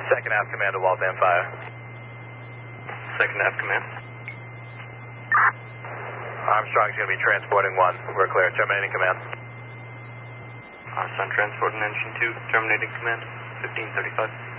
Second half command to Waltham Fire. Second half command. Armstrong's going to be transporting 1. We're clear. Terminating command. Armstrong transporting engine 2, terminating command, 1535.